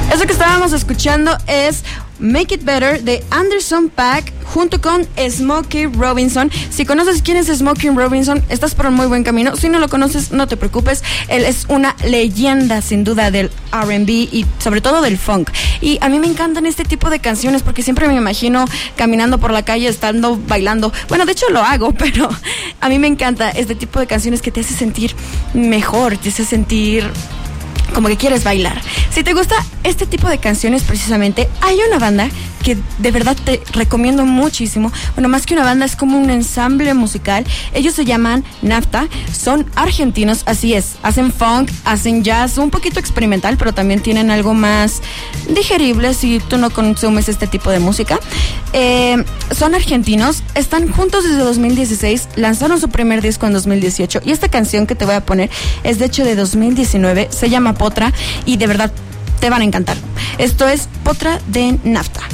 Eso que estábamos escuchando es Make It Better de Anderson .Paak junto con Smokey Robinson. Si conoces quién es Smokey Robinson, estás por un muy buen camino. Si no lo conoces, no te preocupes. Él es una leyenda sin duda del R&B y sobre todo del funk. Y a mí me encantan este tipo de canciones porque siempre me imagino caminando por la calle, estando bailando. Bueno, de hecho lo hago, pero a mí me encanta este tipo de canciones que te hace sentir mejor, te hace sentir como que quieres bailar. Si te gusta este tipo de canciones precisamente, hay una banda que de verdad te recomiendo muchísimo. Bueno, más que una banda, es como un ensamble musical. Ellos se llaman NAFTA, son argentinos, así es. Hacen funk, hacen jazz, un poquito experimental, pero también tienen algo más digerible si tú no consumes este tipo de música. Son argentinos, están juntos desde 2016, lanzaron su primer disco en 2018 y esta canción que te voy a poner es de hecho de 2019, se llama Potra y de verdad te van a encantar. Esto es Potra de NAFTA.